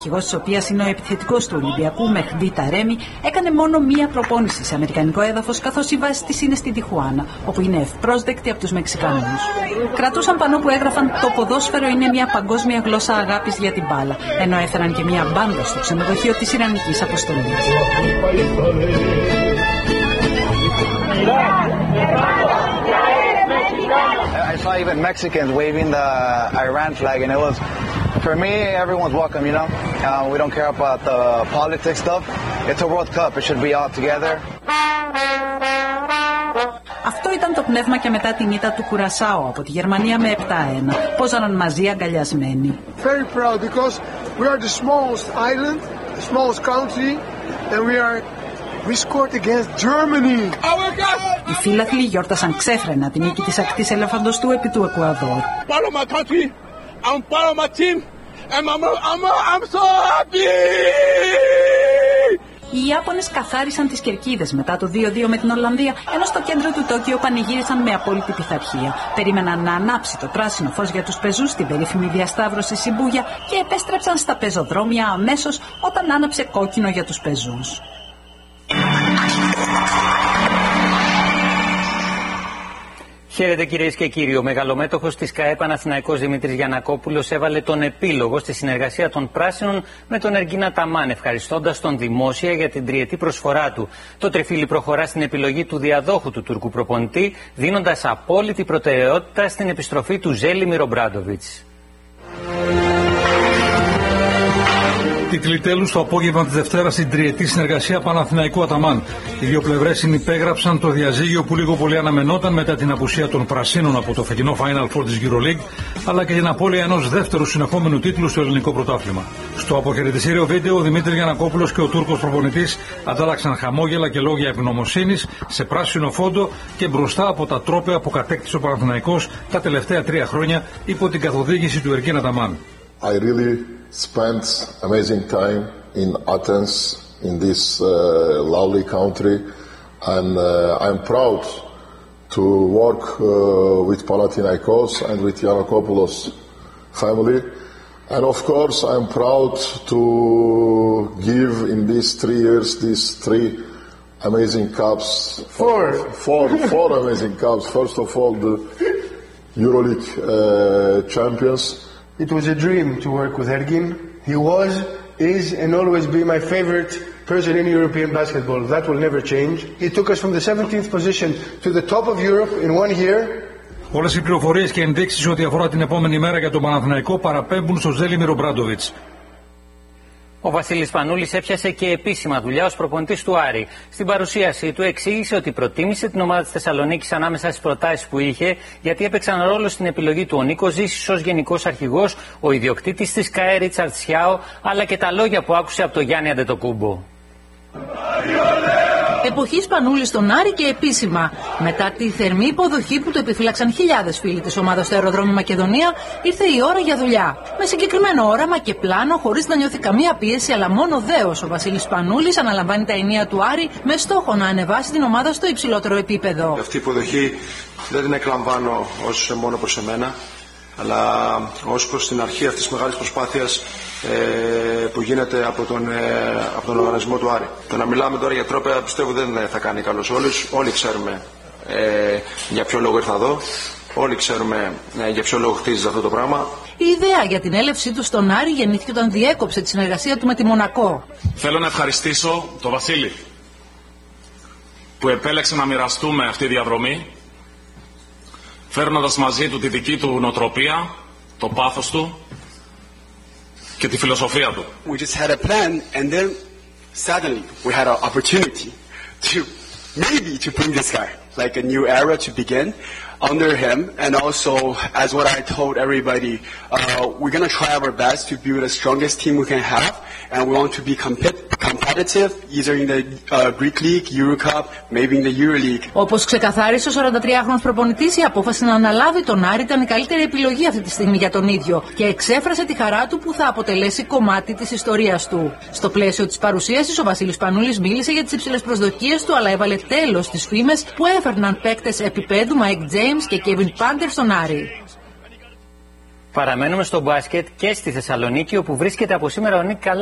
αρχηγός της οποίας είναι ο επιθετικός του Ολυμπιακού Μεχντί Ταρέμι, έκανε μόνο μία προπόνηση σε αμερικανικό έδαφος, καθώς η βάση της είναι στη Τιχουάνα, όπου είναι ευπρόσδεκτη από τους Μεξικάνους. Κρατούσαν πανό που έγραφαν «Το ποδόσφαιρο είναι μια παγκόσμια γλώσσα αγάπης για την μπάλα», ενώ έφεραν και μία μπάντα στο ξενοδοχείο της Ιρανικής αποστολής. I saw even Mexicans waving the Iran flag, and it was, for me, everyone's welcome, you know. We don't care about the politics stuff. It's a World Cup. It should be all together. Αυτό ήταν το πνεύμα και μετά την ήττα του Κουρασάο από τη Γερμανία με 7-1. Πόζαναν μαζί αγκαλιασμένοι. Very proud because we are the smallest island, the smallest country, and we scored against Germany. Οι φίλαθλοι γιόρτασαν ξέφρενα την νίκη της ακτής ελεφαντοστού επί του Εκουαδόρ. Οι Ιάπωνες καθάρισαν τις κερκίδες μετά το 2-2 με την Ολλανδία, ενώ στο κέντρο του Τόκιο πανηγύρισαν με απόλυτη πειθαρχία. Περίμεναν να ανάψει το πράσινο φως για τους πεζούς στην περίφημη διασταύρωση Σιμπούγια και επέστρεψαν στα πεζοδρόμια αμέσως όταν άναψε κόκκινο για τους πεζούς. Χαίρετε κυρίες και κύριοι. Ο μεγαλομέτωχος της ΚΑΕ Παναθηναϊκός Δημήτρης Γιαννακόπουλος έβαλε τον επίλογο στη συνεργασία των Πράσινων με τον Εργκίνα Ταμάν, ευχαριστώντας τον δημόσια για την τριετή προσφορά του. Το τριφύλι προχωρά στην επιλογή του διαδόχου του Τούρκου προπονητή, δίνοντας απόλυτη προτεραιότητα στην επιστροφή του Ζέλιμιρ Ομπράντοβιτς. Τίτλοι τέλους το απόγευμα της Δευτέρας στην τριετή συνεργασία Παναθηναϊκού Αταμάν. Οι δύο πλευρές συνυπέγραψαν το διαζύγιο που λίγο πολύ αναμενόταν μετά την απουσία των Πρασίνων από το φετινό Final Four της EuroLeague, αλλά και την απώλεια ενός δεύτερου συνεχόμενου τίτλου στο ελληνικό πρωτάθλημα. Στο αποχαιρετιστήριο βίντεο, ο Δημήτρης Γιαννακόπουλος και ο Τούρκος προπονητής αντάλλαξαν χαμόγελα και λόγια ευγνωμοσύνης σε πράσινο φόντο και μπροστά από τα τρόπαια που κατέκτησε ο Παναθηναϊκός τα τελευταία 3 χρόνια υπό την καθοδήγηση του Εργκίνα Ταμάν. Spent amazing time in Athens, in this lovely country, and I'm proud to work with Panathinaikos and with Giannakopoulos family. And of course, I'm proud to give in these 3 years these 3 amazing cups. Four amazing cups. First of all, the EuroLeague champions. It was a dream to work with Ergin. He was, is, and always be my favorite person in European basketball. That will never change. He took us from the 17th position to the top of Europe in 1 year. Όλες οι πληροφορίες και ενδείξεις ό,τι αφορά την επόμενη μέρα για τον Παναθηναϊκό παραπέμπουν στο Ζέλιμιρ Ομπράντοβιτς. Ο Βασίλης Σπανούλης έπιασε και επίσημα δουλειά ως προπονητής του Άρη. Στην παρουσίασή του εξήγησε ότι προτίμησε την ομάδα της Θεσσαλονίκης ανάμεσα στις προτάσεις που είχε, γιατί έπαιξαν ρόλο στην επιλογή του ο Νίκος Ζήσης ως γενικός αρχηγός, ο ιδιοκτήτης της ΚΑΕ Ρίτσαρτ Σιάο, αλλά και τα λόγια που άκουσε από τον Γιάννη Αντετοκούμπο. Εποχή Σπανούλη στον Άρη και επίσημα. Μετά τη θερμή υποδοχή που του επιφύλαξαν χιλιάδες φίλοι της ομάδας στο αεροδρόμιο Μακεδονία, ήρθε η ώρα για δουλειά. Με συγκεκριμένο όραμα και πλάνο, χωρίς να νιώθει καμία πίεση, αλλά μόνο δέος, ο Βασίλης Σπανούλης αναλαμβάνει τα ενία του Άρη με στόχο να ανεβάσει την ομάδα στο υψηλότερο επίπεδο. Αυτή η υποδοχή δεν την εκλαμβάνω ως μόνο προς εμένα, αλλά ως προς την αρχή αυτής της μεγάλης προσπάθειας που γίνεται από τον οργανισμό του Άρη. Το να μιλάμε τώρα για τρόπια πιστεύω δεν θα κάνει καλός όλους. Όλοι ξέρουμε για ποιο λόγο ήρθα εδώ. Όλοι ξέρουμε για ποιο λόγο χτίζεται αυτό το πράγμα. Η ιδέα για την έλευσή του στον Άρη γεννήθηκε όταν διέκοψε τη συνεργασία του με τη Μονακό. Θέλω να ευχαριστήσω τον Βασίλη που επέλεξε να μοιραστούμε αυτή τη διαδρομή, φέρνοντας μαζί του τη δική του νοοτροπία, το πάθος του και τη φιλοσοφία του. We just had a plan and then suddenly we had an opportunity to maybe to bring this guy, like a new era to begin under him, and also as what I told everybody, we're going to try our best to build the strongest team we can have, and we want to be competitive either in the Greek League, Euro Cup, maybe in the EuroLeague. Όπως ξεκαθάρισε ο 43χρονος προπονητής, η απόφαση να αναλάβει τον Άρη ήταν η καλύτερη επιλογή αυτή τη στιγμή για τον ίδιο και εξέφρασε τη χαρά του που θα αποτελέσει κομμάτι της ιστορίας του. Στο πλαίσιο της παρουσίασης, ο Βασίλης Σπανούλης μίλησε για τις υψηλές προσδοκίες του, αλλά έβαλε τέλος στις φήμες που έφερναν παίκτες επίπεδου Mike James και Kevin Panther στον Άρη. Παραμένουμε στο μπάσκετ και στη Θεσσαλονίκη, όπου βρίσκεται από σήμερα ο Νίκ Καλάθης.